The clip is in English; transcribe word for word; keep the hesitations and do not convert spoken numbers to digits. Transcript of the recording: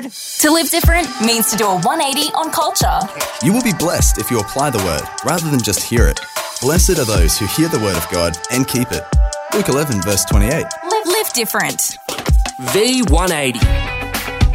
word. To live different means to do a one eighty on culture. You will be blessed if you apply the word rather than just hear it. Blessed are those who hear the word of God and keep it. Luke eleven verse twenty-eight. Live, live different. V one eighty.